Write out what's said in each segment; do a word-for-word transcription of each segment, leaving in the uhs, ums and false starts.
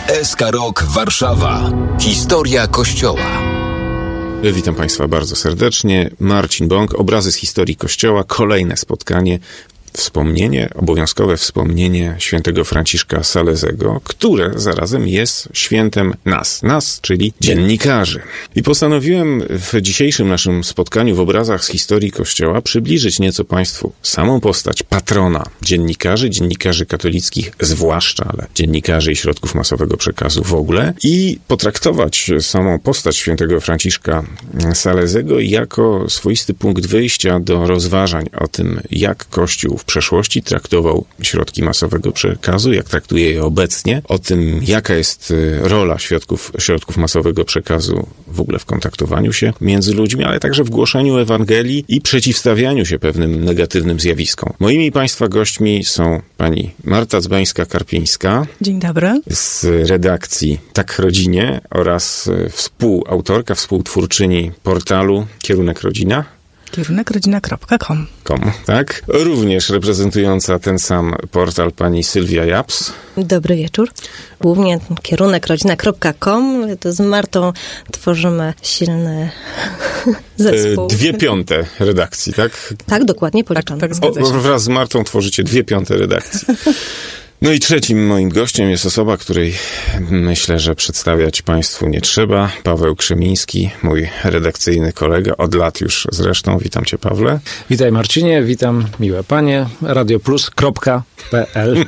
S K Rock Warszawa. Historia Kościoła. Witam Państwa bardzo serdecznie. Marcin Bąk, obrazy z historii Kościoła. Kolejne spotkanie, wspomnienie, obowiązkowe wspomnienie świętego Franciszka Salezego, które zarazem jest świętem nas, nas, czyli dziennikarzy. I postanowiłem w dzisiejszym naszym spotkaniu w obrazach z historii Kościoła przybliżyć nieco Państwu samą postać patrona dziennikarzy, dziennikarzy katolickich zwłaszcza, ale dziennikarzy i środków masowego przekazu w ogóle i potraktować samą postać świętego Franciszka Salezego jako swoisty punkt wyjścia do rozważań o tym, jak Kościół w przeszłości traktował środki masowego przekazu, jak traktuje je obecnie, o tym, jaka jest rola środków, środków masowego przekazu w ogóle w kontaktowaniu się między ludźmi, ale także w głoszeniu Ewangelii i przeciwstawianiu się pewnym negatywnym zjawiskom. Moimi Państwa gośćmi są pani Marta Dzbańska-Karpińska. Dzień dobry. Z redakcji Tak Rodzinie oraz współautorka, współtwórczyni portalu Kierunek Rodzina. kierunek rodzina kropka com. Com, tak? Również reprezentująca ten sam portal pani Sylwia Japs. Dobry wieczór. Głównie kierunek rodzina kropka com. To z Martą tworzymy silny zespół. Dwie piąte redakcji, tak? Tak, dokładnie policzone. Tak, tak, o, wraz z Martą tworzycie dwie piąte redakcji. No i trzecim moim gościem jest osoba, której myślę, że przedstawiać Państwu nie trzeba. Paweł Krzemiński, mój redakcyjny kolega, od lat już zresztą. Witam Cię, Pawle. Witaj, Marcinie, witam miłe panie. radioplus kropka p l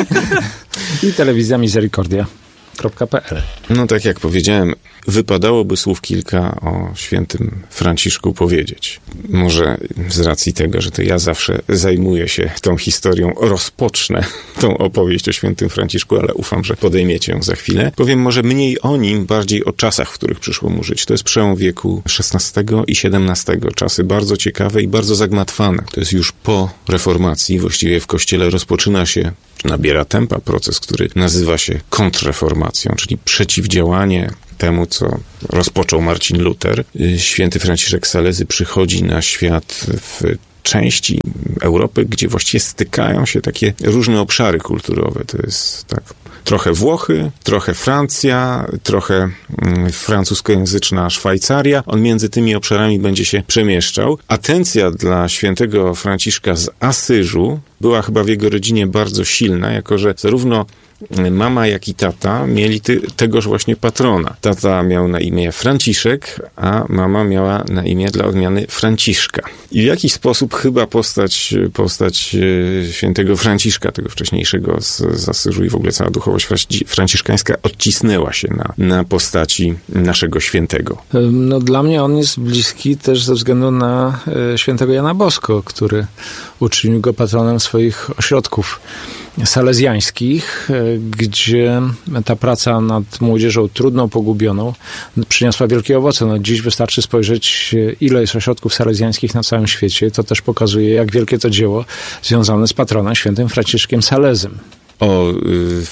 i telewizja misericordia kropka p l. No tak jak powiedziałem, wypadałoby słów kilka o świętym Franciszku powiedzieć. Może z racji tego, że to ja zawsze zajmuję się tą historią, rozpocznę tą opowieść o świętym Franciszku, ale ufam, że podejmiecie ją za chwilę. Powiem może mniej o nim, bardziej o czasach, w których przyszło mu żyć. To jest przełom wieku szesnastego i siedemnastego. Czasy bardzo ciekawe i bardzo zagmatwane. To jest już po reformacji. Właściwie w Kościele rozpoczyna się, czy nabiera tempa proces, który nazywa się kontrreformacją, czyli przeciwdziałanie temu, co rozpoczął Marcin Luter. Święty Franciszek Salezy przychodzi na świat w części Europy, gdzie właściwie stykają się takie różne obszary kulturowe. To jest tak trochę Włochy, trochę Francja, trochę mm, francuskojęzyczna Szwajcaria. On między tymi obszarami będzie się przemieszczał. Atencja dla świętego Franciszka z Asyżu była chyba w jego rodzinie bardzo silna, jako że zarówno mama, jak i tata mieli ty, tegoż właśnie patrona. Tata miał na imię Franciszek, a mama miała na imię dla odmiany Franciszka. I w jakiś sposób chyba postać, postać świętego Franciszka, tego wcześniejszego z, z Asyżu i w ogóle cała duchowość franciszkańska odcisnęła się na, na postaci naszego świętego. No dla mnie on jest bliski też ze względu na e, świętego Jana Bosko, który uczynił go patronem swoich ośrodków salezjańskich, gdzie ta praca nad młodzieżą trudną, pogubioną przyniosła wielkie owoce. No, dziś wystarczy spojrzeć, ile jest ośrodków salezjańskich na całym świecie. To też pokazuje, jak wielkie to dzieło związane z patronem świętym Franciszkiem Salezym. O y,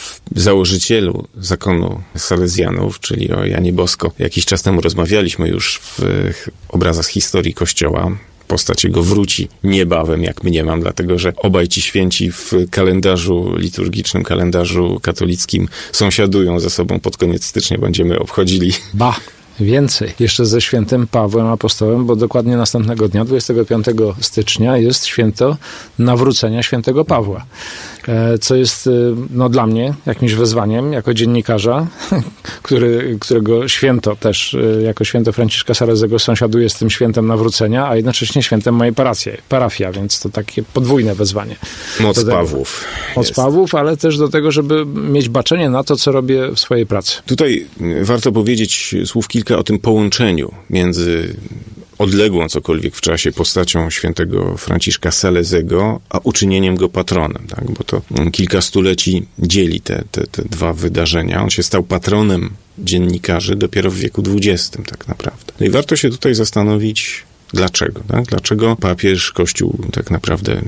założycielu zakonu Salezjanów, czyli o Janie Bosko, jakiś czas temu rozmawialiśmy już w, w obrazach z historii Kościoła. Postać jego wróci niebawem, jak mniemam, dlatego że obaj ci święci w kalendarzu liturgicznym, kalendarzu katolickim sąsiadują ze sobą. Pod koniec stycznia będziemy obchodzili. Ba! Więcej. Jeszcze ze świętym Pawłem Apostołem, bo dokładnie następnego dnia, dwudziestego piątego stycznia, jest święto nawrócenia świętego Pawła. Co jest no, dla mnie jakimś wyzwaniem, jako dziennikarza, który, którego święto też, jako święto Franciszka Salezego sąsiaduje z tym świętem nawrócenia, a jednocześnie świętem mojej parafii, parafia, więc to takie podwójne wyzwanie. Moc tego, Pawłów. Moc jest. Pawłów, ale też do tego, żeby mieć baczenie na to, co robię w swojej pracy. Tutaj warto powiedzieć słów kilka o tym połączeniu między odległą cokolwiek w czasie postacią świętego Franciszka Salezego, a uczynieniem go patronem, tak? Bo to kilka stuleci dzieli te, te, te dwa wydarzenia. On się stał patronem dziennikarzy dopiero w wieku dwudziestym tak naprawdę. No i warto się tutaj zastanowić, dlaczego, tak? Dlaczego papież, Kościół tak naprawdę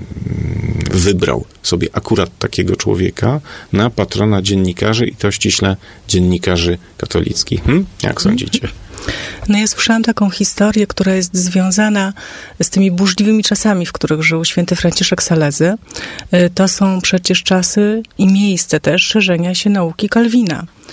wybrał sobie akurat takiego człowieka na patrona dziennikarzy i to ściśle dziennikarzy katolickich. Hm? Jak sądzicie? No ja słyszałam taką historię, która jest związana z tymi burzliwymi czasami, w których żył święty Franciszek Salezy. To są przecież czasy i miejsce też szerzenia się nauki Kalwina.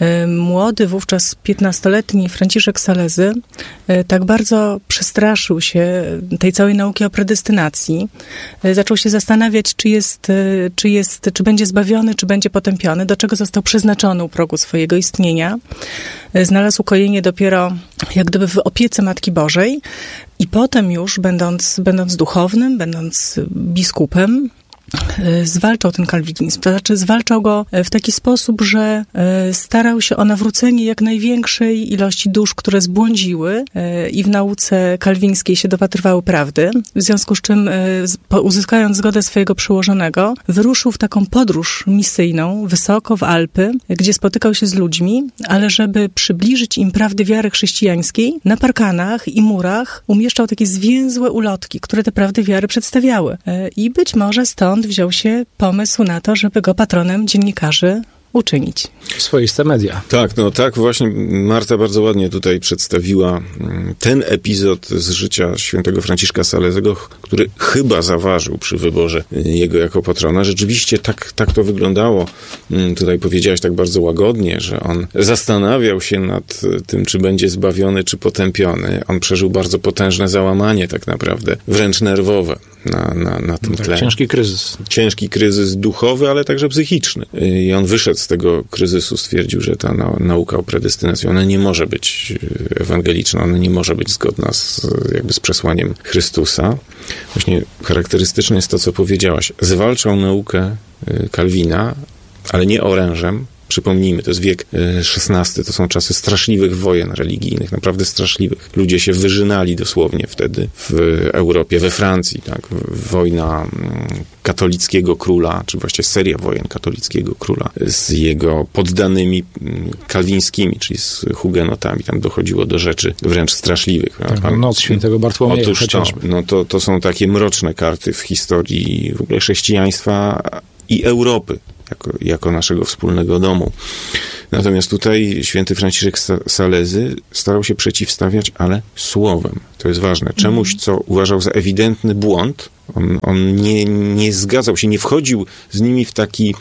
Młody, wówczas piętnastoletni Franciszek Salezy tak bardzo przestraszył się tej całej nauki o predestynacji. Zaczął się zastanawiać, czy jest, czy jest, czy będzie zbawiony, czy będzie potępiony, do czego został przeznaczony u progu swojego istnienia. Znalazł ukojenie dopiero jak gdyby w opiece Matki Bożej i potem już, będąc, będąc duchownym, będąc biskupem, zwalczał ten kalwinizm. To znaczy zwalczał go w taki sposób, że starał się o nawrócenie jak największej ilości dusz, które zbłądziły i w nauce kalwińskiej się dopatrywały prawdy. W związku z czym, uzyskując zgodę swojego przełożonego, wyruszył w taką podróż misyjną wysoko w Alpy, gdzie spotykał się z ludźmi, ale żeby przybliżyć im prawdy wiary chrześcijańskiej, na parkanach i murach umieszczał takie zwięzłe ulotki, które te prawdy wiary przedstawiały. I być może stąd wziął się pomysł na to, żeby go patronem dziennikarzy uczynić. Swoiste media. Tak, no tak właśnie Marta bardzo ładnie tutaj przedstawiła ten epizod z życia świętego Franciszka Salezego, który chyba zaważył przy wyborze jego jako patrona. Rzeczywiście tak, tak to wyglądało. Tutaj powiedziałaś tak bardzo łagodnie, że on zastanawiał się nad tym, czy będzie zbawiony, czy potępiony. On przeżył bardzo potężne załamanie tak naprawdę, wręcz nerwowe na, na, na tym tle. Ciężki kryzys. Ciężki kryzys duchowy, ale także psychiczny. I on wyszedł z tego kryzysu, stwierdził, że ta nauka o predestynacji, ona nie może być ewangeliczna, ona nie może być zgodna z, jakby z przesłaniem Chrystusa. Właśnie charakterystyczne jest to, co powiedziałaś. Zwalczał naukę Kalwina, ale nie orężem. Przypomnijmy, to jest wiek szesnasty, to są czasy straszliwych wojen religijnych, naprawdę straszliwych. Ludzie się wyżynali dosłownie wtedy w Europie, we Francji, tak, wojna katolickiego króla, czy właściwie seria wojen katolickiego króla z jego poddanymi kalwińskimi, czyli z hugenotami. Tam dochodziło do rzeczy wręcz straszliwych. Tak, Pan, noc świętego Bartłomieja. Otóż to, no to, to są takie mroczne karty w historii w ogóle chrześcijaństwa i Europy. Jako, jako naszego wspólnego domu. Natomiast tutaj święty Franciszek Salezy starał się przeciwstawiać, ale słowem. To jest ważne. Czemuś, co uważał za ewidentny błąd. On, on nie, nie zgadzał się, nie wchodził z nimi w taki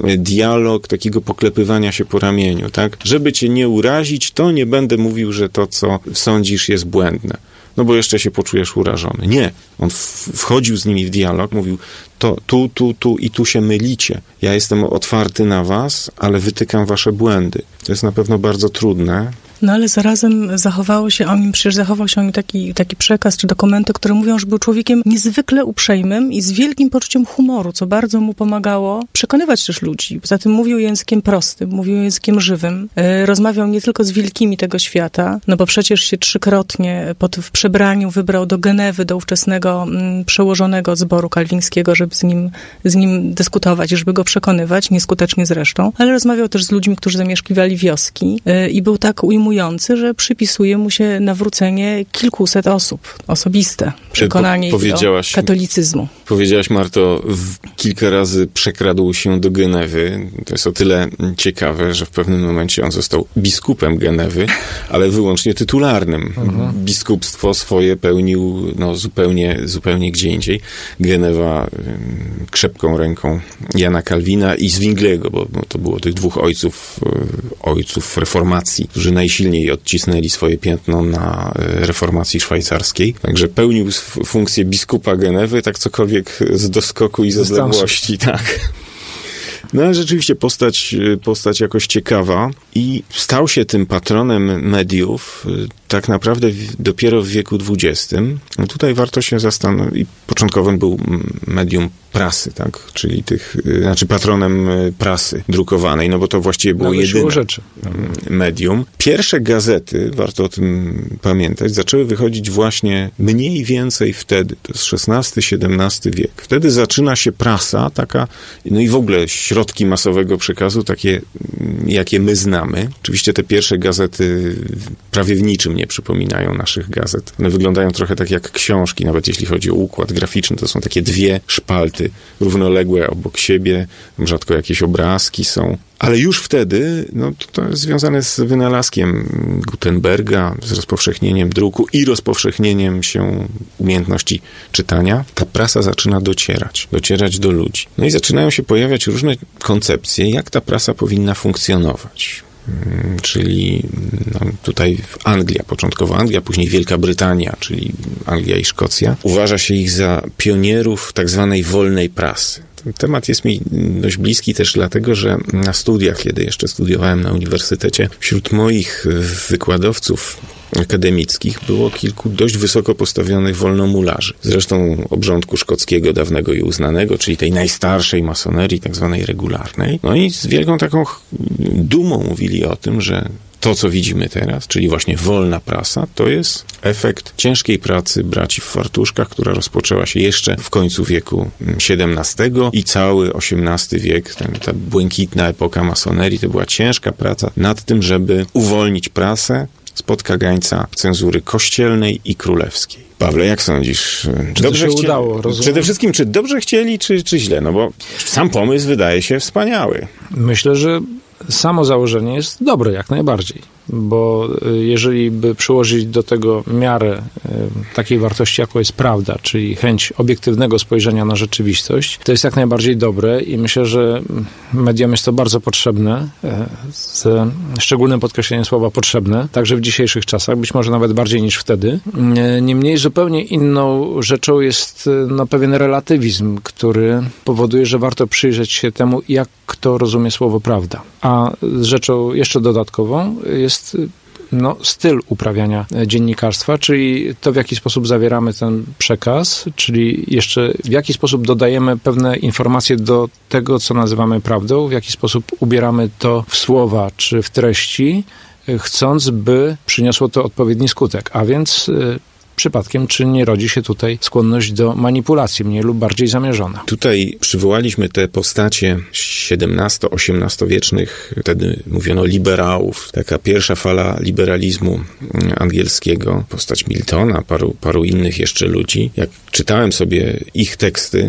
dialog takiego poklepywania się po ramieniu, tak? Żeby cię nie urazić, to nie będę mówił, że to, co sądzisz, jest błędne. No bo jeszcze się poczujesz urażony. Nie. On wchodził z nimi w dialog, mówił, to tu, tu, tu i tu się mylicie. Ja jestem otwarty na was, ale wytykam wasze błędy. To jest na pewno bardzo trudne. No ale zarazem zachowało się o nim, przecież zachował się o nim taki, taki przekaz czy dokumenty, które mówią, że był człowiekiem niezwykle uprzejmym i z wielkim poczuciem humoru, co bardzo mu pomagało przekonywać też ludzi. Poza tym mówił językiem prostym, mówił językiem żywym. Yy, rozmawiał nie tylko z wielkimi tego świata, no bo przecież się trzykrotnie pod, w przebraniu wybrał do Genewy, do ówczesnego mm, przełożonego zboru kalwińskiego, żeby z nim, z nim dyskutować, żeby go przekonywać, nieskutecznie zresztą, ale rozmawiał też z ludźmi, którzy zamieszkiwali wioski yy, i był tak ujmujący, że przypisuje mu się nawrócenie kilkuset osób. Osobiste przekonanie po, do katolicyzmu. Powiedziałaś, Marto, w, kilka razy przekradł się do Genewy. To jest o tyle ciekawe, że w pewnym momencie on został biskupem Genewy, ale wyłącznie tytularnym. Mhm. Biskupstwo swoje pełnił no, zupełnie, zupełnie gdzie indziej. Genewa y, krzepką ręką Jana Kalwina i Zwingliego, bo no, to było tych dwóch ojców, y, ojców reformacji, którzy najsilniej silniej odcisnęli swoje piętno na reformacji szwajcarskiej. Także pełnił funkcję biskupa Genewy, tak cokolwiek z doskoku i z odległości. Tak. No ale rzeczywiście postać, postać jakoś ciekawa i stał się tym patronem mediów tak naprawdę dopiero w wieku dwudziestym. No tutaj warto się zastanowić. Początkowym był medium prasy, tak? Czyli tych, znaczy patronem prasy drukowanej, no bo to właściwie było jedyne rzeczy. medium. Pierwsze gazety, warto o tym pamiętać, zaczęły wychodzić właśnie mniej więcej wtedy. To jest szesnasty siedemnasty wiek. Wtedy zaczyna się prasa taka, no i w ogóle środki masowego przekazu, takie, jakie my znamy. Oczywiście te pierwsze gazety prawie w niczym nie przypominają naszych gazet. One wyglądają trochę tak jak książki, nawet jeśli chodzi o układ graficzny. To są takie dwie szpalty równoległe obok siebie, rzadko jakieś obrazki są. Ale już wtedy, no to jest związane z wynalazkiem Gutenberga, z rozpowszechnieniem druku i rozpowszechnieniem się umiejętności czytania. Ta prasa zaczyna docierać, docierać do ludzi. No i zaczynają się pojawiać różne koncepcje, jak ta prasa powinna funkcjonować. czyli no, tutaj Anglia, początkowo Anglia, później Wielka Brytania, czyli Anglia i Szkocja. Uważa się ich za pionierów tak zwanej wolnej prasy. Ten temat jest mi dość bliski też dlatego, że na studiach, kiedy jeszcze studiowałem na uniwersytecie, wśród moich wykładowców akademickich było kilku dość wysoko postawionych wolnomularzy. Zresztą obrządku szkockiego, dawnego i uznanego, czyli tej najstarszej masonerii, tak zwanej regularnej. No i z wielką taką dumą mówili o tym, że to, co widzimy teraz, czyli właśnie wolna prasa, to jest efekt ciężkiej pracy braci w fartuszkach, która rozpoczęła się jeszcze w końcu wieku siedemnastego i cały osiemnasty wiek, ten, ta błękitna epoka masonerii, to była ciężka praca nad tym, żeby uwolnić prasę spod kagańca cenzury kościelnej i królewskiej. Pawle, jak sądzisz? Czy dobrze to się chcieli? Udało, rozumiem? Przede wszystkim, czy dobrze chcieli, czy, czy źle? No bo sam pomysł wydaje się wspaniały. Myślę, że samo założenie jest dobre, jak najbardziej. Bo jeżeli by przyłożyć do tego miarę takiej wartości, jaką jest prawda, czyli chęć obiektywnego spojrzenia na rzeczywistość, to jest jak najbardziej dobre i myślę, że mediom jest to bardzo potrzebne, z szczególnym podkreśleniem słowa potrzebne, także w dzisiejszych czasach, być może nawet bardziej niż wtedy. Niemniej zupełnie inną rzeczą jest no, pewien relatywizm, który powoduje, że warto przyjrzeć się temu, jak kto rozumie słowo prawda. A rzeczą jeszcze dodatkową jest no, styl uprawiania dziennikarstwa, czyli to, w jaki sposób zawieramy ten przekaz, czyli jeszcze w jaki sposób dodajemy pewne informacje do tego, co nazywamy prawdą, w jaki sposób ubieramy to w słowa czy w treści, chcąc, by przyniosło to odpowiedni skutek. A więc przypadkiem, czy nie rodzi się tutaj skłonność do manipulacji, mniej lub bardziej zamierzona. Tutaj przywołaliśmy te postacie siedemnasto-osiemnastowiecznych, wtedy mówiono liberałów, taka pierwsza fala liberalizmu angielskiego, postać Miltona, paru, paru innych jeszcze ludzi. Jak czytałem sobie ich teksty,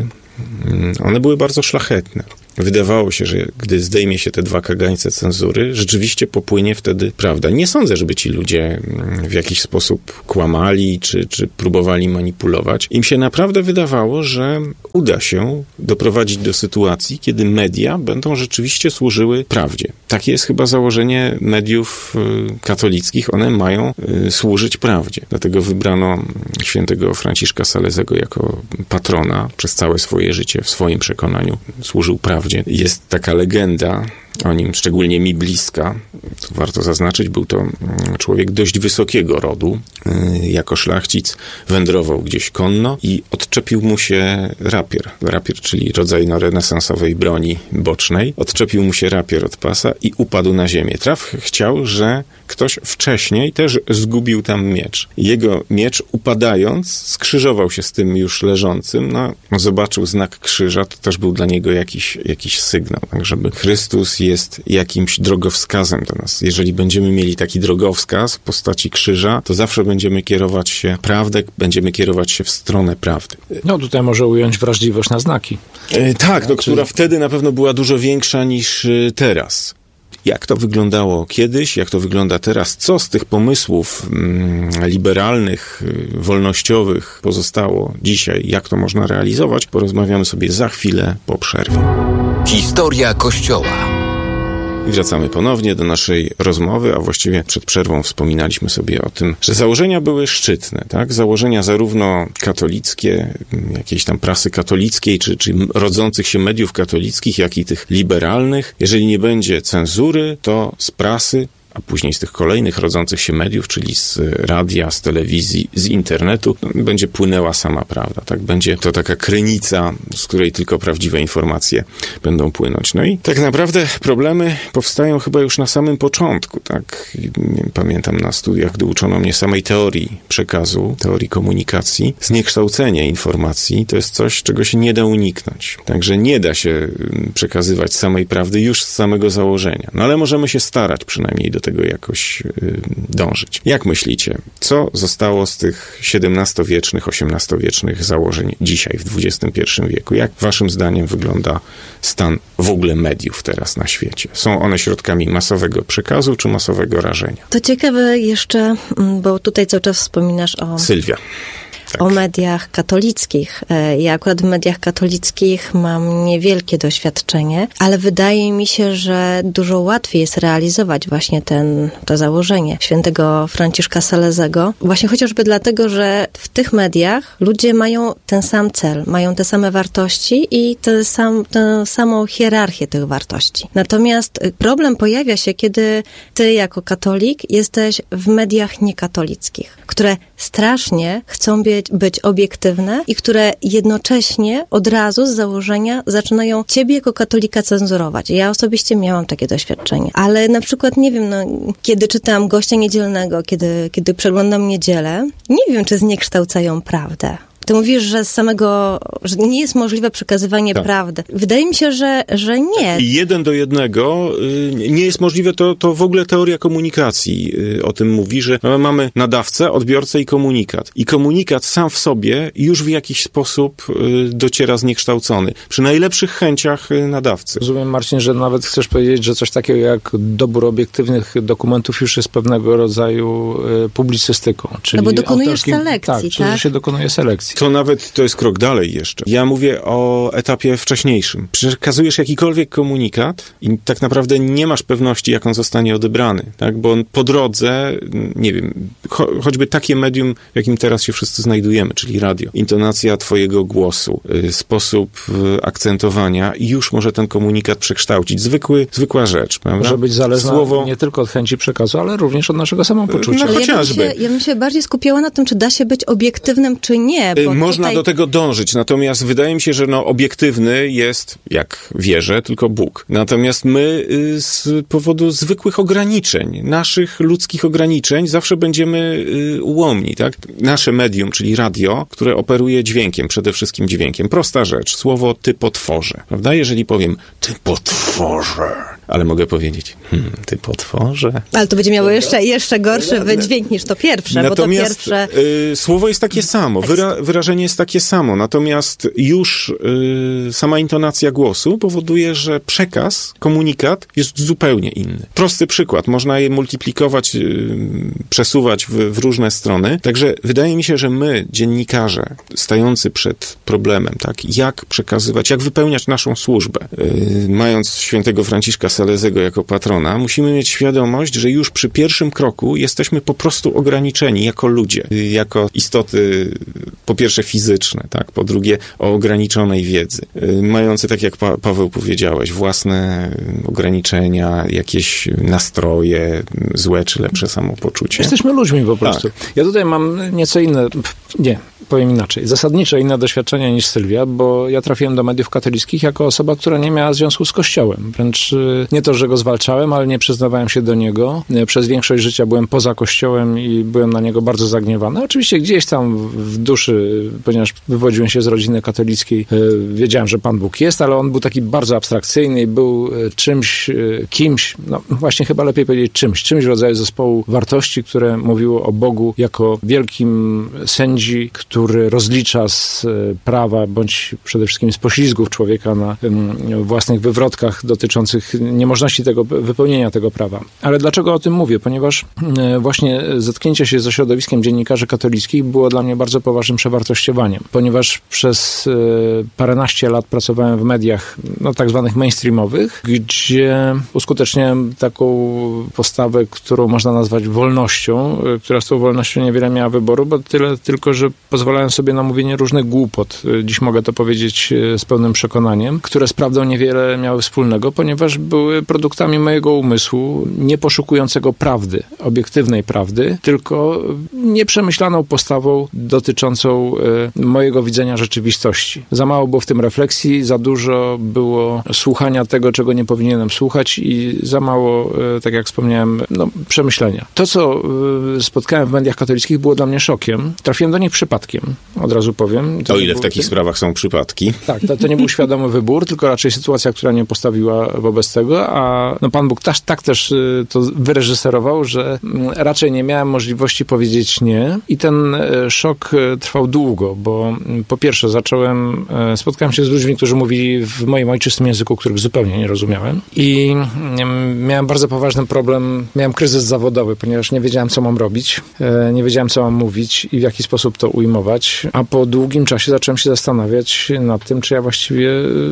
one były bardzo szlachetne. Wydawało się, że gdy zdejmie się te dwa kagańce cenzury, rzeczywiście popłynie wtedy prawda. Nie sądzę, żeby ci ludzie w jakiś sposób kłamali, czy, czy próbowali manipulować. Im się naprawdę wydawało, że uda się doprowadzić do sytuacji, kiedy media będą rzeczywiście służyły prawdzie. Takie jest chyba założenie mediów katolickich. One mają służyć prawdzie. Dlatego wybrano świętego Franciszka Salezego jako patrona. Przez całe swoje życie, w swoim przekonaniu, służył prawdzie. Jest taka legenda o nim, szczególnie mi bliska. To warto zaznaczyć, był to człowiek dość wysokiego rodu. Jako szlachcic wędrował gdzieś konno i odczepił mu się rapier. Rapier, czyli rodzaj no, renesansowej broni bocznej. Odczepił mu się rapier od pasa i upadł na ziemię. Traf chciał, że ktoś wcześniej też zgubił tam miecz. Jego miecz, upadając, skrzyżował się z tym już leżącym. No, zobaczył znak krzyża, to też był dla niego jakiś, jakiś sygnał, tak, żeby Chrystus jest jakimś drogowskazem do nas. Jeżeli będziemy mieli taki drogowskaz w postaci krzyża, to zawsze będziemy kierować się prawdę, będziemy kierować się w stronę prawdy. No tutaj może ująć wrażliwość na znaki. E, tak, no, Czyli... która wtedy na pewno była dużo większa niż teraz. Jak to wyglądało kiedyś, jak to wygląda teraz, co z tych pomysłów mm, liberalnych, y, wolnościowych pozostało dzisiaj, jak to można realizować, porozmawiamy sobie za chwilę po przerwie. Historia Kościoła. I wracamy ponownie do naszej rozmowy, a właściwie przed przerwą wspominaliśmy sobie o tym, że założenia były szczytne, tak? Założenia zarówno katolickie, jakiejś tam prasy katolickiej, czy, czy rodzących się mediów katolickich, jak i tych liberalnych. Jeżeli nie będzie cenzury, to z prasy, a później z tych kolejnych rodzących się mediów, czyli z radia, z telewizji, z internetu, będzie płynęła sama prawda, tak? Będzie to taka krynica, z której tylko prawdziwe informacje będą płynąć. No i tak naprawdę problemy powstają chyba już na samym początku, tak? Pamiętam na studiach, gdy uczono mnie samej teorii przekazu, teorii komunikacji. Zniekształcenie informacji to jest coś, czego się nie da uniknąć. Także nie da się przekazywać samej prawdy już z samego założenia. No ale możemy się starać przynajmniej do tego jakoś y, dążyć. Jak myślicie, co zostało z tych siedemnastowiecznych, osiemnastowiecznych założeń dzisiaj w dwudziestym pierwszym wieku? Jak waszym zdaniem wygląda stan w ogóle mediów teraz na świecie? Są one środkami masowego przekazu czy masowego rażenia? To ciekawe jeszcze, bo tutaj cały czas wspominasz o... Sylwia. Tak. O mediach katolickich. Ja akurat w mediach katolickich mam niewielkie doświadczenie, ale wydaje mi się, że dużo łatwiej jest realizować właśnie ten, to założenie świętego Franciszka Salezego. Właśnie chociażby dlatego, że w tych mediach ludzie mają ten sam cel, mają te same wartości i tę sam, tę samą hierarchię tych wartości. Natomiast problem pojawia się, kiedy ty jako katolik jesteś w mediach niekatolickich, które strasznie chcą być, być obiektywne i które jednocześnie od razu z założenia zaczynają ciebie jako katolika cenzurować. Ja osobiście miałam takie doświadczenie. Ale na przykład, nie wiem, no, kiedy czytam Gościa Niedzielnego, kiedy, kiedy przeglądam Niedzielę, nie wiem, czy zniekształcają prawdę. Ty mówisz, że z samego, że nie jest możliwe przekazywanie tak. prawdy. Wydaje mi się, że, że nie. I jeden do jednego y, nie jest możliwe, to, to w ogóle teoria komunikacji y, o tym mówi, że mamy nadawcę, odbiorcę i komunikat. I komunikat sam w sobie już w jakiś sposób y, dociera zniekształcony. Przy najlepszych chęciach y, nadawcy. Rozumiem, Marcin, że nawet chcesz powiedzieć, że coś takiego jak dobór obiektywnych dokumentów już jest pewnego rodzaju y, publicystyką. Czyli no bo dokonujesz autorskim, selekcji, tak? tak? Czyli, że się dokonuje selekcji. To nawet, to jest krok dalej jeszcze. Ja mówię o etapie wcześniejszym. Przekazujesz jakikolwiek komunikat i tak naprawdę nie masz pewności, jak on zostanie odebrany, tak? Bo on po drodze, nie wiem, cho- choćby takie medium, w jakim teraz się wszyscy znajdujemy, czyli radio, intonacja twojego głosu, y, sposób y, akcentowania już może ten komunikat przekształcić. Zwykły, zwykła rzecz, prawda? Może być zależna Słowo... nie tylko od chęci przekazu, ale również od naszego samopoczucia. No, Ale chociażby. ja bym, się, ja bym się bardziej skupiała na tym, czy da się być obiektywnym, czy nie. Bo Można tutaj... do tego dążyć, natomiast wydaje mi się, że no, obiektywny jest, jak wierzę, tylko Bóg. Natomiast my y, z powodu zwykłych ograniczeń, naszych ludzkich ograniczeń, zawsze będziemy y, ułomni, tak? Nasze medium, czyli radio, które operuje dźwiękiem, przede wszystkim dźwiękiem. Prosta rzecz, słowo ty potworze, prawda? Jeżeli powiem ty potworze, ale mogę powiedzieć hmm, ty potworze. Ale to będzie miało jeszcze, jeszcze gorszy wydźwięk niż to pierwsze, Natomiast, bo to pierwsze... y, słowo jest takie samo, wyra- wyrażenie jest takie samo, natomiast już y, sama intonacja głosu powoduje, że przekaz, komunikat jest zupełnie inny. Prosty przykład, można je multiplikować, y, przesuwać w, w różne strony, także wydaje mi się, że my, dziennikarze, stający przed problemem, tak, jak przekazywać, jak wypełniać naszą służbę, y, mając świętego Franciszka Salezego jako patrona, musimy mieć świadomość, że już przy pierwszym kroku jesteśmy po prostu ograniczeni jako ludzie, y, jako istoty, po pierwsze fizyczne, tak, po drugie o ograniczonej wiedzy, y, mające, tak jak pa- Paweł powiedziałeś, własne ograniczenia, jakieś nastroje, złe czy lepsze samopoczucie. Jesteśmy ludźmi po prostu. Tak. Ja tutaj mam nieco inne, nie, powiem inaczej, zasadniczo inne doświadczenia niż Sylwia, bo ja trafiłem do mediów katolickich jako osoba, która nie miała związku z Kościołem. Wręcz nie to, że go zwalczałem, ale nie przyznawałem się do niego. Przez większość życia byłem poza Kościołem i byłem na niego bardzo zagniewany. Oczywiście gdzieś tam w duszy, ponieważ wywodziłem się z rodziny katolickiej, wiedziałem, że Pan Bóg jest, ale on był taki bardzo abstrakcyjny i był czymś, kimś, no właśnie chyba lepiej powiedzieć czymś, czymś w rodzaju zespołu wartości, które mówiło o Bogu jako wielkim sędzi, który rozlicza z prawa, bądź przede wszystkim z poślizgów człowieka na własnych wywrotkach dotyczących niemożności tego, wypełnienia tego prawa. Ale dlaczego o tym mówię? Ponieważ właśnie zetknięcie się ze środowiskiem dziennikarzy katolickich było dla mnie bardzo poważnym przewartościowaniem, ponieważ przez paręnaście lat pracowałem w mediach, no tak zwanych mainstreamowych, gdzie uskuteczniałem taką postawę, którą można nazwać wolnością, która z tą wolnością niewiele miała wyboru, bo tyle tylko, że pozwalałem sobie na mówienie różnych głupot. Dziś mogę to powiedzieć z pełnym przekonaniem, które z prawdą niewiele miały wspólnego, ponieważ były produktami mojego umysłu, nie poszukującego prawdy, obiektywnej prawdy, tylko nieprzemyślaną postawą dotyczącą y, mojego widzenia rzeczywistości. Za mało było w tym refleksji, za dużo było słuchania tego, czego nie powinienem słuchać i za mało, y, tak jak wspomniałem, no, przemyślenia. To, co y, spotkałem w mediach katolickich, było dla mnie szokiem. Trafiłem do nich przypadkiem, od razu powiem. To o ile był, w takich ty... sprawach są przypadki. Tak, to, to nie był świadomy wybór, tylko raczej sytuacja, która mnie postawiła wobec tego tego, a no Pan Bóg też, tak też to wyreżyserował, że raczej nie miałem możliwości powiedzieć nie i ten szok trwał długo, bo po pierwsze zacząłem, spotkałem się z ludźmi, którzy mówili w moim ojczystym języku, których zupełnie nie rozumiałem i miałem bardzo poważny problem, miałem kryzys zawodowy, ponieważ nie wiedziałem, co mam robić, nie wiedziałem, co mam mówić i w jaki sposób to ujmować, a po długim czasie zacząłem się zastanawiać nad tym, czy ja właściwie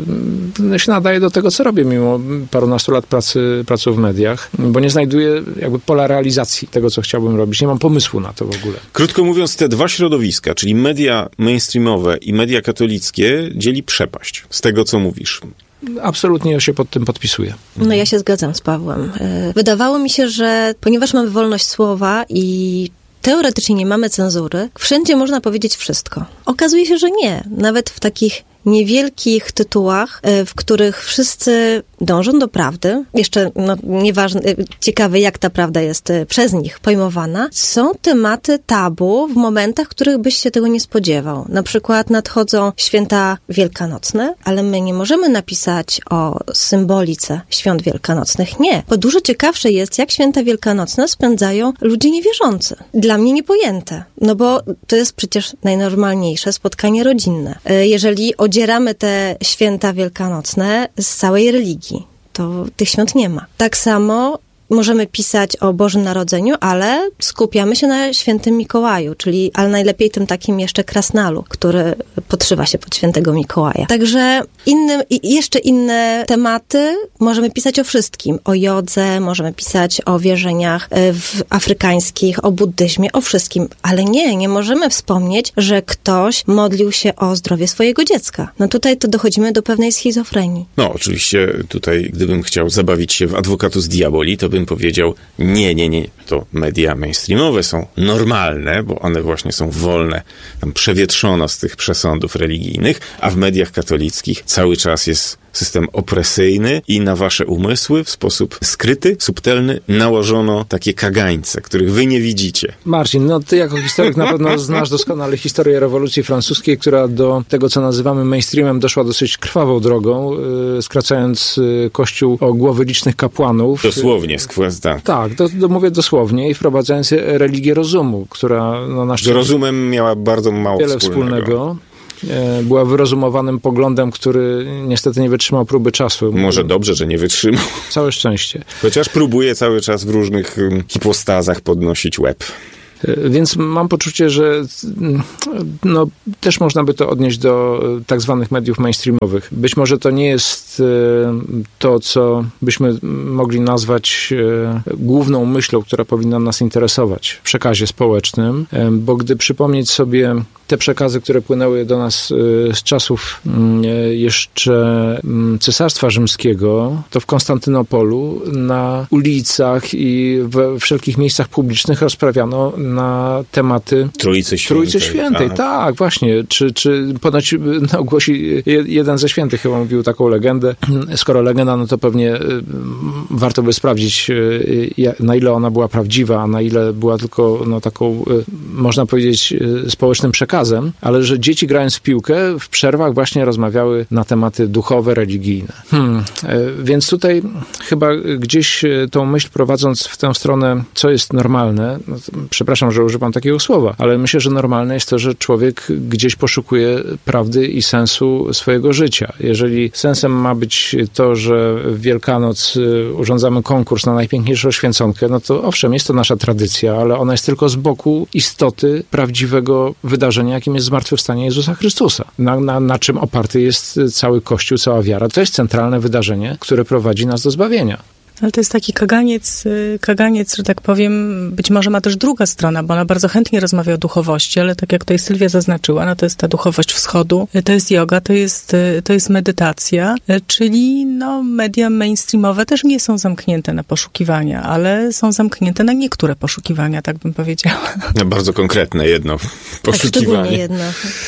się nadaję do tego, co robię, mimo parunastu lat pracy, pracy w mediach, bo nie znajduję jakby pola realizacji tego, co chciałbym robić. Nie mam pomysłu na to w ogóle. Krótko mówiąc, te dwa środowiska, czyli media mainstreamowe i media katolickie, dzieli przepaść z tego, co mówisz. Absolutnie ja się pod tym podpisuję. No ja się zgadzam z Pawłem. Wydawało mi się, że ponieważ mamy wolność słowa i teoretycznie nie mamy cenzury, wszędzie można powiedzieć wszystko. Okazuje się, że nie. Nawet w takich niewielkich tytułach, w których wszyscy dążą do prawdy, jeszcze no, nieważne, ciekawe jak ta prawda jest przez nich pojmowana, są tematy tabu w momentach, w których byś się tego nie spodziewał. Na przykład nadchodzą święta wielkanocne, ale my nie możemy napisać o symbolice świąt wielkanocnych. Nie, bo dużo ciekawsze jest, jak święta wielkanocne spędzają ludzie niewierzący. Dla mnie niepojęte, no bo to jest przecież najnormalniejsze spotkanie rodzinne. Jeżeli odzieramy te święta wielkanocne z całej religii, to tych świąt nie ma. Tak samo możemy pisać o Bożym Narodzeniu, ale skupiamy się na świętym Mikołaju, czyli, ale najlepiej tym takim jeszcze krasnalu, który podszywa się pod świętego Mikołaja. Także innym, i jeszcze inne tematy możemy pisać o wszystkim. O jodze, możemy pisać o wierzeniach w afrykańskich, o buddyzmie, o wszystkim. Ale nie, nie możemy wspomnieć, że ktoś modlił się o zdrowie swojego dziecka. No tutaj to dochodzimy do pewnej schizofrenii. No oczywiście tutaj, gdybym chciał zabawić się w advocatus diaboli, to bym powiedział, nie, nie, nie, to media mainstreamowe są normalne, bo one właśnie są wolne, tam przewietrzono z tych przesądów religijnych, a w mediach katolickich cały czas jest system opresyjny i na wasze umysły w sposób skryty, subtelny nałożono takie kagańce, których wy nie widzicie. Marcin, no ty jako historyk na pewno znasz doskonale historię rewolucji francuskiej, która do tego, co nazywamy mainstreamem, doszła dosyć krwawą drogą, yy, skracając yy, kościół o głowy licznych kapłanów. Dosłownie, skwas, tak. Tak, do, do, mówię dosłownie i wprowadzając religię rozumu, która no, na szczęście z rozumem miała bardzo mało wiele wspólnego. wspólnego. Była wyrozumowanym poglądem, który niestety nie wytrzymał próby czasu. Może dobrze, że nie wytrzymał. Całe szczęście. Chociaż próbuje cały czas w różnych hipostazach podnosić łeb. Więc mam poczucie, że no, też można by to odnieść do tak zwanych mediów mainstreamowych. Być może to nie jest to, co byśmy mogli nazwać główną myślą, która powinna nas interesować w przekazie społecznym, bo gdy przypomnieć sobie te przekazy, które płynęły do nas z czasów jeszcze Cesarstwa Rzymskiego, to w Konstantynopolu na ulicach i we wszelkich miejscach publicznych rozprawiano na tematy Trójcy Świętej. Trójcy Świętej, tak, tak właśnie. Czy, czy ponoć no, głosi jeden ze świętych chyba mówił taką legendę. Skoro legenda, no to pewnie warto by sprawdzić, na ile ona była prawdziwa, a na ile była tylko no, taką, można powiedzieć, społecznym przekazem, ale że dzieci grając w piłkę w przerwach właśnie rozmawiały na tematy duchowe, religijne. Hmm. Więc tutaj chyba gdzieś tą myśl prowadząc w tę stronę, co jest normalne, no, przepraszam, że używam takiego słowa, ale myślę, że normalne jest to, że człowiek gdzieś poszukuje prawdy i sensu swojego życia. Jeżeli sensem ma być to, że w Wielkanoc urządzamy konkurs na najpiękniejszą święconkę, no to owszem, jest to nasza tradycja, ale ona jest tylko z boku istoty prawdziwego wydarzenia, jakim jest zmartwychwstanie Jezusa Chrystusa. Na, na, na czym oparty jest cały Kościół, cała wiara. To jest centralne wydarzenie, które prowadzi nas do zbawienia. Ale to jest taki kaganiec, kaganiec, że tak powiem, być może ma też druga strona, bo ona bardzo chętnie rozmawia o duchowości, ale tak jak tutaj Sylwia zaznaczyła, no to jest ta duchowość wschodu, to jest yoga, to jest, to jest medytacja, czyli no media mainstreamowe też nie są zamknięte na poszukiwania, ale są zamknięte na niektóre poszukiwania, tak bym powiedziała. No, bardzo konkretne jedno poszukiwanie. Tak, szczególnie jedno.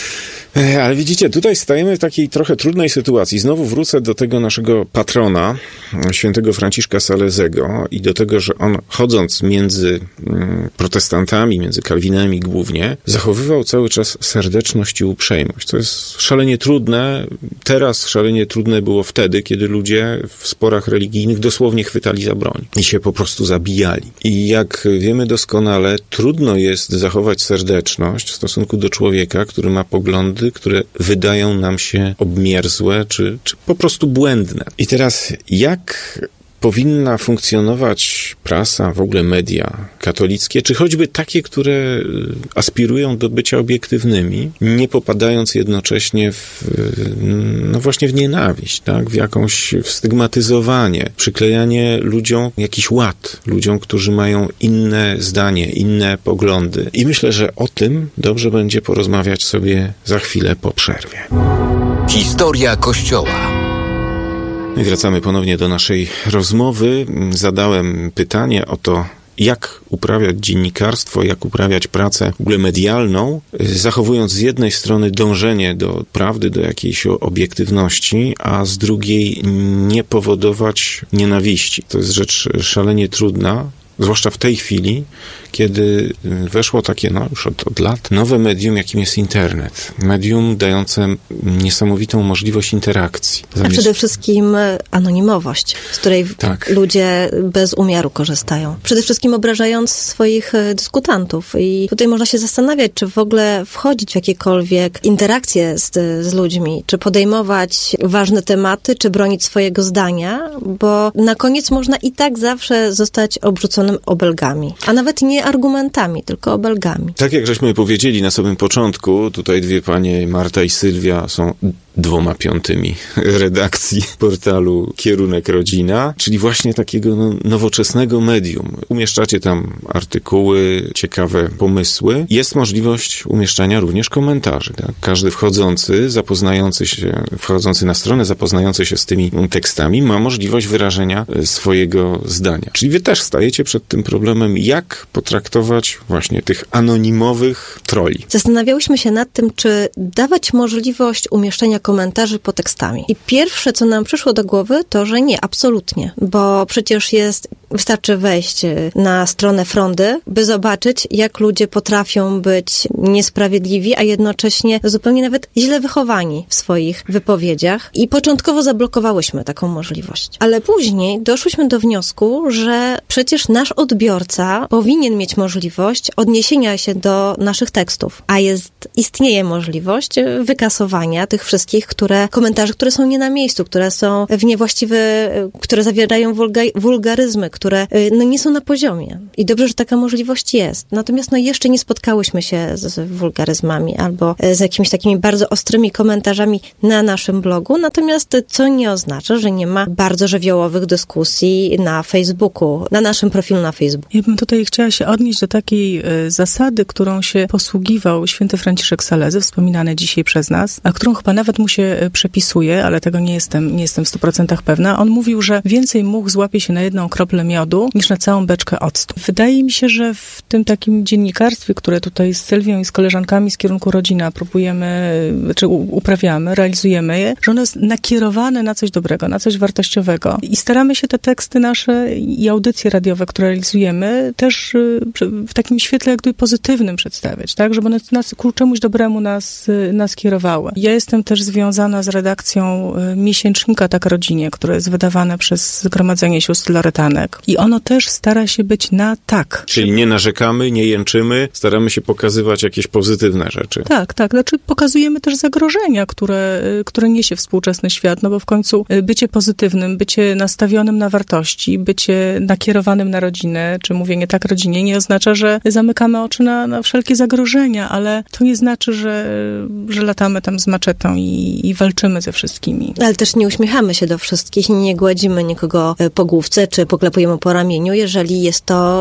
Ale widzicie, tutaj stajemy w takiej trochę trudnej sytuacji. Znowu wrócę do tego naszego patrona, świętego Franciszka Salezego i do tego, że on chodząc między protestantami, między kalwinami głównie, zachowywał cały czas serdeczność i uprzejmość. To jest szalenie trudne. Teraz szalenie trudne było wtedy, kiedy ludzie w sporach religijnych dosłownie chwytali za broń i się po prostu zabijali. I jak wiemy doskonale, trudno jest zachować serdeczność w stosunku do człowieka, który ma poglądy, które wydają nam się obmierzłe, czy, czy po prostu błędne. I teraz jak powinna funkcjonować prasa, w ogóle media katolickie, czy choćby takie, które aspirują do bycia obiektywnymi, nie popadając jednocześnie w, no właśnie w nienawiść, tak? W jakąś w stygmatyzowanie, przyklejanie ludziom jakiś ład, ludziom, którzy mają inne zdanie, inne poglądy. I myślę, że o tym dobrze będzie porozmawiać sobie za chwilę po przerwie. Historia Kościoła. I wracamy ponownie do naszej rozmowy. Zadałem pytanie o to, jak uprawiać dziennikarstwo, jak uprawiać pracę w ogóle medialną, zachowując z jednej strony dążenie do prawdy, do jakiejś obiektywności, a z drugiej nie powodować nienawiści. To jest rzecz szalenie trudna, zwłaszcza w tej chwili, kiedy weszło takie, no już od, od lat, nowe medium, jakim jest internet. Medium dające niesamowitą możliwość interakcji. Zamiast... A przede wszystkim anonimowość, z której tak. ludzie bez umiaru korzystają. Przede wszystkim obrażając swoich dyskutantów. I tutaj można się zastanawiać, czy w ogóle wchodzić w jakiekolwiek interakcje z, z ludźmi, czy podejmować ważne tematy, czy bronić swojego zdania, bo na koniec można i tak zawsze zostać obrzuconym obelgami. A nawet nie argumentami, tylko obelgami. Tak jak żeśmy powiedzieli na samym początku, tutaj dwie panie, Marta i Sylwia, są dwoma piątymi redakcji portalu Kierunek Rodzina, czyli właśnie takiego no, nowoczesnego medium. Umieszczacie tam artykuły, ciekawe pomysły. Jest możliwość umieszczania również komentarzy. Tak? Każdy wchodzący, zapoznający się, wchodzący na stronę, zapoznający się z tymi tekstami, ma możliwość wyrażenia swojego zdania. Czyli wy też stajecie przed tym problemem, jak potraktować właśnie tych anonimowych troli. Zastanawiałyśmy się nad tym, czy dawać możliwość umieszczenia komentarzy pod tekstami. I pierwsze, co nam przyszło do głowy, to, że nie, absolutnie. Bo przecież jest, wystarczy wejść na stronę Frondy, by zobaczyć, jak ludzie potrafią być niesprawiedliwi, a jednocześnie zupełnie nawet źle wychowani w swoich wypowiedziach. I początkowo zablokowałyśmy taką możliwość. Ale później doszłyśmy do wniosku, że przecież nasz odbiorca powinien mieć możliwość odniesienia się do naszych tekstów. A jest, istnieje możliwość wykasowania tych wszystkich które, komentarzy, które są nie na miejscu, które są w niewłaściwe, które zawierają wulga, wulgaryzmy, które no, nie są na poziomie. I dobrze, że taka możliwość jest. Natomiast no, jeszcze nie spotkałyśmy się z, z wulgaryzmami albo z jakimiś takimi bardzo ostrymi komentarzami na naszym blogu, natomiast co nie oznacza, że nie ma bardzo żywiołowych dyskusji na Facebooku, na naszym profilu na Facebooku. Ja bym tutaj chciała się odnieść do takiej y, zasady, którą się posługiwał święty Franciszek Salezy, wspominany dzisiaj przez nas, a którą chyba nawet mu się przepisuje, ale tego nie jestem, nie jestem w stu procentach pewna. On mówił, że więcej much złapie się na jedną kroplę miodu, niż na całą beczkę octu. Wydaje mi się, że w tym takim dziennikarstwie, które tutaj z Sylwią i z koleżankami z Kierunku Rodzina próbujemy, czy uprawiamy, realizujemy je, że ono jest nakierowane na coś dobrego, na coś wartościowego. I staramy się te teksty nasze i audycje radiowe, które realizujemy, też w takim świetle jakby pozytywnym przedstawiać, tak? Żeby one nas ku czemuś dobremu nas, nas kierowały. Ja jestem też związana z redakcją miesięcznika Tak Rodzinie, które jest wydawane przez Zgromadzenie Sióstr Loretanek. I ono też stara się być na tak. Czyli nie narzekamy, nie jęczymy, staramy się pokazywać jakieś pozytywne rzeczy. Tak, tak. Znaczy pokazujemy też zagrożenia, które, które niesie współczesny świat, no bo w końcu bycie pozytywnym, bycie nastawionym na wartości, bycie nakierowanym na rodzinę, czy mówienie tak rodzinie, nie oznacza, że zamykamy oczy na, na wszelkie zagrożenia, ale to nie znaczy, że, że latamy tam z maczetą i, i walczymy ze wszystkimi. Ale też nie uśmiechamy się do wszystkich, nie gładzimy nikogo po główce, czy poklepujemy po ramieniu, jeżeli jest to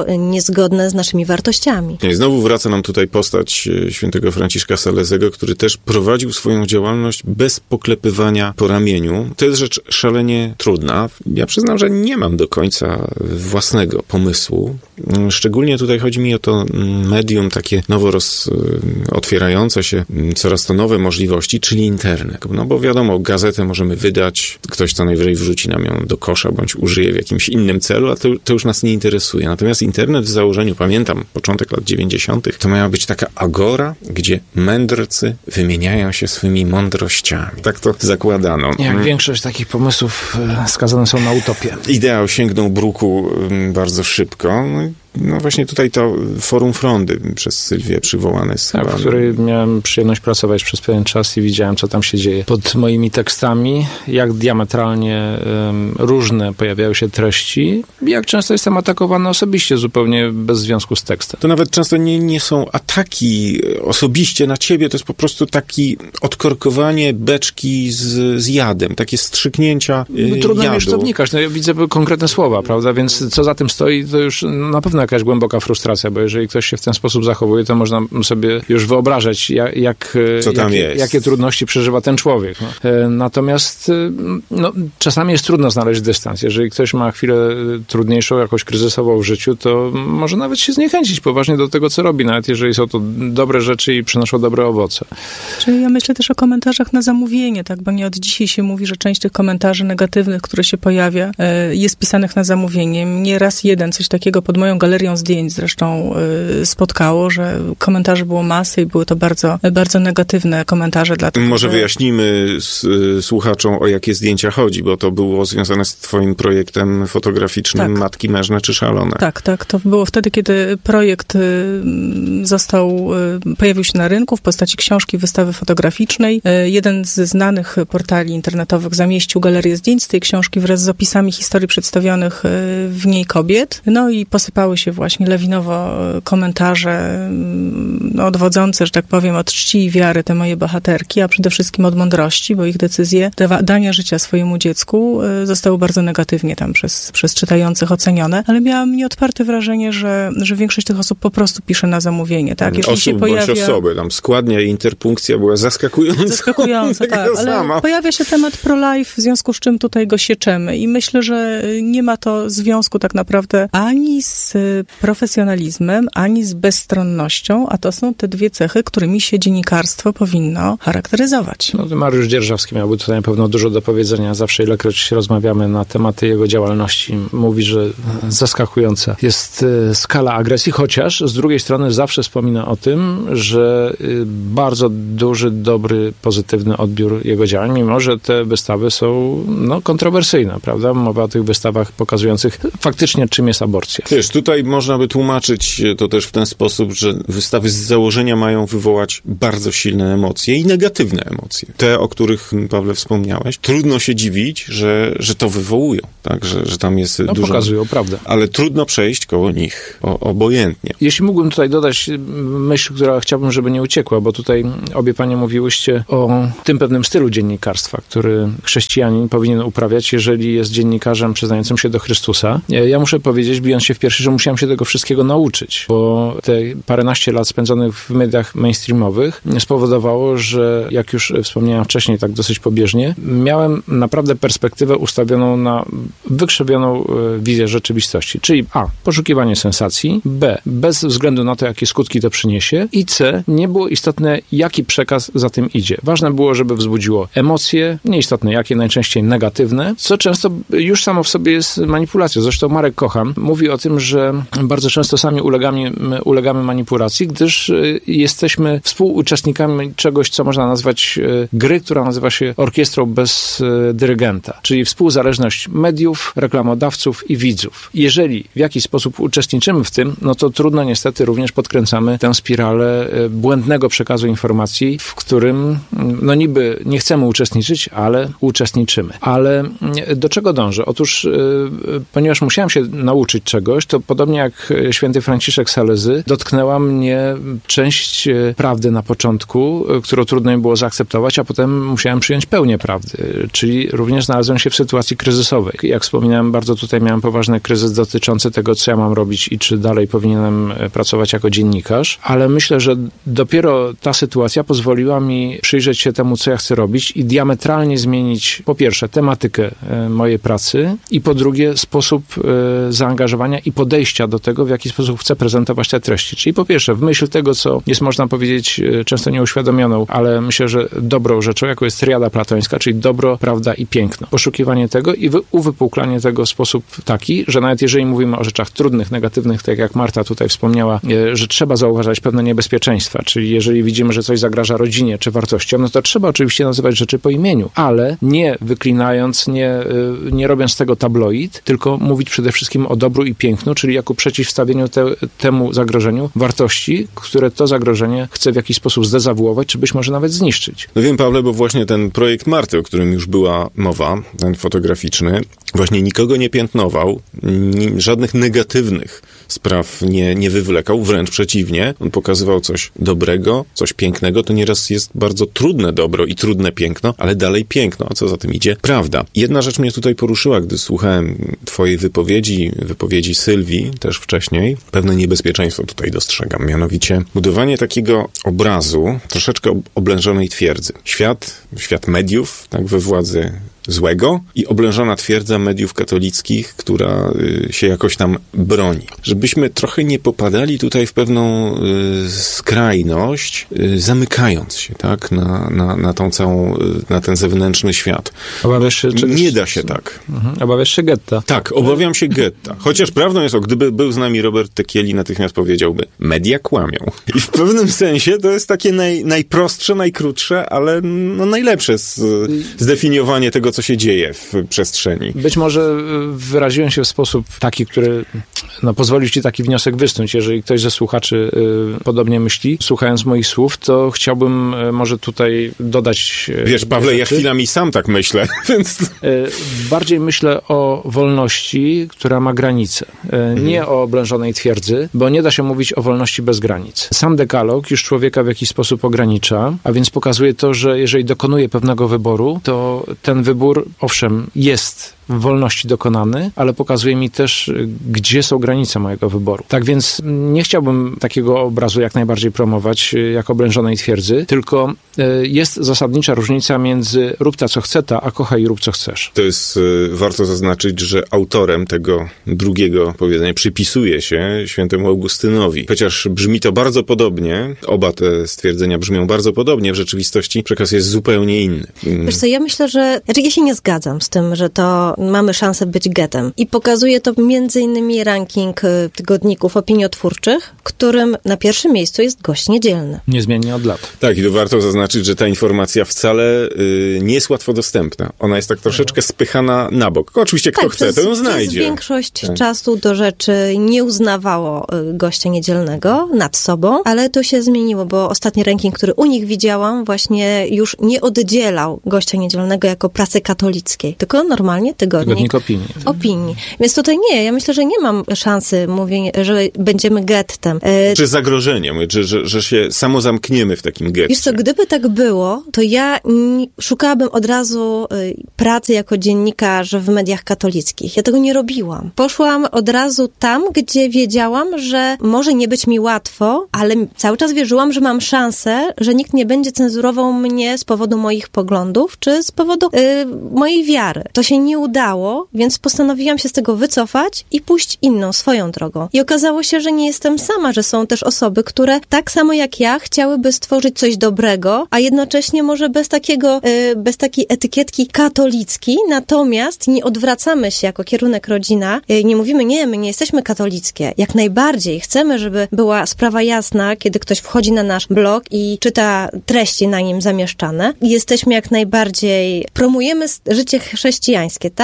niezgodne z naszymi wartościami. I znowu wraca nam tutaj postać świętego Franciszka Salezego, który też prowadził swoją działalność bez poklepywania po ramieniu. To jest rzecz szalenie trudna. Ja przyznam, że nie mam do końca własnego pomysłu. Szczególnie tutaj chodzi mi o to medium takie nowo roz, otwierające się, coraz to nowe możliwości, czyli internet. No bo wiadomo, gazetę możemy wydać, ktoś co najwyżej wrzuci nam ją do kosza, bądź użyje w jakimś innym celu, a to, to już nas nie interesuje. Natomiast internet w założeniu, pamiętam, początek lat dziewięćdziesiątych, to miała być taka agora, gdzie mędrcy wymieniają się swymi mądrościami. Tak to zakładano. Jak większość takich pomysłów skazane są na utopię. Ideał sięgnął bruku bardzo szybko. No, no właśnie tutaj to Forum Frondy przez Sylwię przywołane jest. Tak, w której miałem przyjemność pracować przez pewien czas i widziałem, co tam się dzieje. Pod moimi tekstami, jak diametralnie um, różne pojawiają się treści, jak często jestem atakowany osobiście, zupełnie bez związku z tekstem. To nawet często nie, nie są ataki osobiście na ciebie, to jest po prostu taki odkorkowanie beczki z, z jadem, takie strzyknięcia no, trudno jadu. Trudno to wnikać. No, ja widzę konkretne słowa, prawda? Więc co za tym stoi, to już na pewno jakaś głęboka frustracja, bo jeżeli ktoś się w ten sposób zachowuje, to można sobie już wyobrażać, jak, jak, co tam jakie, jest. jakie trudności przeżywa ten człowiek. No. Natomiast no, czasami jest trudno znaleźć dystans. Jeżeli ktoś ma chwilę trudniejszą, jakąś kryzysową w życiu, to może nawet się zniechęcić poważnie do tego, co robi, nawet jeżeli są to dobre rzeczy i przynoszą dobre owoce. Czyli ja myślę też o komentarzach na zamówienie, tak, bo nie od dzisiaj się mówi, że część tych komentarzy negatywnych, które się pojawia, jest pisanych na zamówienie. Mnie raz jeden coś takiego pod moją galerią zdjęć zresztą y, spotkało, że komentarzy było masy i były to bardzo, bardzo negatywne komentarze. Dlatego, Może że... wyjaśnimy s, y, słuchaczom, o jakie zdjęcia chodzi, bo to było związane z twoim projektem fotograficznym tak. Matki Mężne czy Szalone. Tak, tak. To było wtedy, kiedy projekt y, został, y, pojawił się na rynku w postaci książki, wystawy fotograficznej. Y, jeden ze znanych portali internetowych zamieścił galerię zdjęć z tej książki wraz z opisami historii przedstawionych y, w niej kobiet. No i posypały się właśnie lawinowo komentarze no, odwodzące, że tak powiem, od czci i wiary te moje bohaterki, a przede wszystkim od mądrości, bo ich decyzje dawa- dania życia swojemu dziecku y, zostały bardzo negatywnie tam przez, przez czytających ocenione, ale miałam nieodparte wrażenie, że, że większość tych osób po prostu pisze na zamówienie, tak? Jeżeli osób się pojawia... bądź osoby, tam składnia i interpunkcja była zaskakująca. Zaskakująca, tak, ale sama. Pojawia się temat pro-life, w związku z czym tutaj go sieczemy i myślę, że nie ma to związku tak naprawdę ani z profesjonalizmem, ani z bezstronnością, a to są te dwie cechy, którymi się dziennikarstwo powinno charakteryzować. No, Mariusz Dzierżawski miałby tutaj na pewno dużo do powiedzenia. Zawsze ilekroć rozmawiamy na tematy jego działalności, mówi, że zaskakująca jest skala agresji, chociaż z drugiej strony zawsze wspomina o tym, że bardzo duży, dobry, pozytywny odbiór jego działań, mimo że te wystawy są no, kontrowersyjne, prawda? Mowa o tych wystawach pokazujących faktycznie, czym jest aborcja. Wiesz, tutaj można by tłumaczyć to też w ten sposób, że wystawy z założenia mają wywołać bardzo silne emocje i negatywne emocje. Te, o których, Pawle, wspomniałeś. Trudno się dziwić, że, że to wywołują, tak? Że, że tam jest no, dużo... pokazują prawdę. Ale trudno przejść koło nich o, obojętnie. Jeśli mógłbym tutaj dodać myśl, która chciałbym, żeby nie uciekła, bo tutaj obie panie mówiłyście o tym pewnym stylu dziennikarstwa, który chrześcijanin powinien uprawiać, jeżeli jest dziennikarzem przyznającym się do Chrystusa. Ja muszę powiedzieć, bijąc się w piersi, że musiałem się tego wszystkiego nauczyć, bo te paręnaście lat spędzonych w mediach mainstreamowych spowodowało, że jak już wspomniałem wcześniej, tak dosyć pobieżnie, miałem naprawdę perspektywę ustawioną na wykrzywioną wizję rzeczywistości, czyli a. poszukiwanie sensacji, b. bez względu na to, jakie skutki to przyniesie i c. nie było istotne, jaki przekaz za tym idzie. Ważne było, żeby wzbudziło emocje, nieistotne jakie, najczęściej negatywne, co często już samo w sobie jest manipulacją. Zresztą Marek Kochan mówi o tym, że bardzo często sami ulegamy, ulegamy manipulacji, gdyż jesteśmy współuczestnikami czegoś, co można nazwać gry, która nazywa się orkiestrą bez dyrygenta, czyli współzależność mediów, reklamodawców i widzów. Jeżeli w jakiś sposób uczestniczymy w tym, no to trudno niestety również podkręcamy tę spiralę błędnego przekazu informacji, w którym no niby nie chcemy uczestniczyć, ale uczestniczymy. Ale do czego dążę? Otóż ponieważ musiałem się nauczyć czegoś, to podobnie podobnie jak święty Franciszek Salezy, dotknęła mnie część prawdy na początku, którą trudno mi było zaakceptować, a potem musiałem przyjąć pełnię prawdy, czyli również znalazłem się w sytuacji kryzysowej. Jak wspominałem, bardzo tutaj miałem poważny kryzys dotyczący tego, co ja mam robić i czy dalej powinienem pracować jako dziennikarz, ale myślę, że dopiero ta sytuacja pozwoliła mi przyjrzeć się temu, co ja chcę robić i diametralnie zmienić, po pierwsze, tematykę mojej pracy i po drugie, sposób zaangażowania i podejścia do tego, w jaki sposób chcę prezentować te treści. Czyli po pierwsze, w myśl tego, co jest, można powiedzieć, często nieuświadomioną, ale myślę, że dobrą rzeczą, jaką jest triada platońska, czyli dobro, prawda i piękno. Poszukiwanie tego i wy, uwypuklanie tego w sposób taki, że nawet jeżeli mówimy o rzeczach trudnych, negatywnych, tak jak Marta tutaj wspomniała, że trzeba zauważać pewne niebezpieczeństwa, czyli jeżeli widzimy, że coś zagraża rodzinie czy wartościom, no to trzeba oczywiście nazywać rzeczy po imieniu, ale nie wyklinając, nie, nie robiąc z tego tabloid, tylko mówić przede wszystkim o dobru i pięknu, czyli jako przeciwstawieniu te, temu zagrożeniu wartości, które to zagrożenie chce w jakiś sposób zdezawuować, czy być może nawet zniszczyć. No wiem, Pawle, bo właśnie ten projekt Marty, o którym już była mowa, ten fotograficzny, właśnie nikogo nie piętnował, ni, żadnych negatywnych spraw nie, nie wywlekał, wręcz przeciwnie. On pokazywał coś dobrego, coś pięknego. To nieraz jest bardzo trudne dobro i trudne piękno, ale dalej piękno. A co za tym idzie? Prawda. Jedna rzecz mnie tutaj poruszyła, gdy słuchałem twojej wypowiedzi, wypowiedzi Sylwii też wcześniej. Pewne niebezpieczeństwo tutaj dostrzegam. Mianowicie budowanie takiego obrazu troszeczkę oblężonej twierdzy. Świat, świat mediów, tak, we władzy złego i oblężona twierdza mediów katolickich, która y, się jakoś tam broni. Żebyśmy trochę nie popadali tutaj w pewną y, skrajność, y, zamykając się, tak, na, na, na tą całą, y, na ten zewnętrzny świat. Obawiasz się czegoś? Nie da się tak. Mhm. Obawiasz się getta? Tak, obawiam się getta. Chociaż prawdą jest, o, gdyby był z nami Robert Tekieli, natychmiast powiedziałby, media kłamią. I w pewnym sensie to jest takie naj, najprostsze, najkrótsze, ale no, najlepsze z, zdefiniowanie tego, co się dzieje w przestrzeni. Być może wyraziłem się w sposób taki, który no, pozwoli ci taki wniosek wysnuć. Jeżeli ktoś ze słuchaczy y, podobnie myśli, słuchając moich słów, to chciałbym y, może tutaj dodać... Y, Wiesz, Pawle, rzeczy. Ja chwilami sam tak myślę, więc... Y, bardziej myślę o wolności, która ma granice. Y, mhm. Nie o oblężonej twierdzy, bo nie da się mówić o wolności bez granic. Sam dekalog już człowieka w jakiś sposób ogranicza, a więc pokazuje to, że jeżeli dokonuje pewnego wyboru, to ten wybór owszem, jest w wolności dokonany, ale pokazuje mi też, gdzie są granice mojego wyboru. Tak więc nie chciałbym takiego obrazu jak najbardziej promować, jak oblężonej twierdzy, tylko jest zasadnicza różnica między rób ta, co chce ta, a kochaj i rób, co chcesz. To jest, warto zaznaczyć, że autorem tego drugiego powiedzenia przypisuje się świętemu Augustynowi. Chociaż brzmi to bardzo podobnie, oba te stwierdzenia brzmią bardzo podobnie, w rzeczywistości przekaz jest zupełnie inny. Wiesz co, ja myślę, że... Znaczy ja się nie zgadzam z tym, że to mamy szansę być getem. I pokazuje to między innymi ranking tygodników opiniotwórczych, którym na pierwszym miejscu jest Gość Niedzielny. Niezmiennie od lat. Tak, i to warto zaznaczyć, że ta informacja wcale y, nie jest łatwo dostępna. Ona jest tak troszeczkę spychana na bok. Oczywiście kto tak, chce, to ją znajdzie. Przez większość tak. czasu do rzeczy nie uznawało Gościa Niedzielnego nad sobą, ale to się zmieniło, bo ostatni ranking, który u nich widziałam, właśnie już nie oddzielał Gościa Niedzielnego jako prasy katolickiej, tylko normalnie tygodnik, tygodnik opinii. opinii. Więc tutaj nie, ja myślę, że nie mam szansy mówienia, że będziemy gettem. Czy zagrożeniem, czy że, że się samo zamkniemy w takim getcie. Wiesz co, gdyby tak było, to ja nie, szukałabym od razu y, pracy jako dziennikarz w mediach katolickich. Ja tego nie robiłam. Poszłam od razu tam, gdzie wiedziałam, że może nie być mi łatwo, ale cały czas wierzyłam, że mam szansę, że nikt nie będzie cenzurował mnie z powodu moich poglądów, czy z powodu y, mojej wiary. To się nie udało, więc postanowiłam się z tego wycofać i pójść inną, swoją drogą. I okazało się, że nie jestem sama, że są też osoby, które tak samo jak ja chciałyby stworzyć coś dobrego, a jednocześnie może bez takiego, y, bez takiej etykietki katolicki, natomiast nie odwracamy się jako kierunek rodzina, y, nie mówimy, nie, my nie jesteśmy katolickie. Jak najbardziej chcemy, żeby była sprawa jasna, kiedy ktoś wchodzi na nasz blog i czyta treści na nim zamieszczane. Jesteśmy jak najbardziej, promujemy życie chrześcijańskie, tak?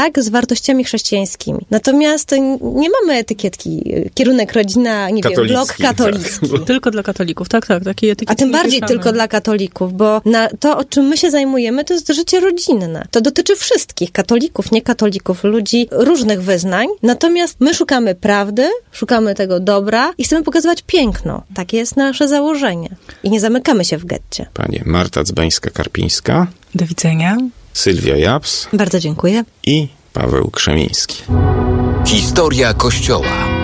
tak, z wartościami chrześcijańskimi. Natomiast nie mamy etykietki, kierunek rodzina, nie wiem, blok katolicki. Tak. Tylko dla katolików, tak, tak, takiej etykietki. A tym bardziej piszemy. tylko dla katolików, bo na to, o czym my się zajmujemy, to jest życie rodzinne. To dotyczy wszystkich, katolików, niekatolików, ludzi różnych wyznań. Natomiast my szukamy prawdy, szukamy tego dobra i chcemy pokazywać piękno. Takie jest nasze założenie. I nie zamykamy się w getcie. Panie Marta Dzbańska-Karpińska. Do widzenia. Sylwia Japs. Bardzo dziękuję. I Paweł Krzemiński. Historia Kościoła.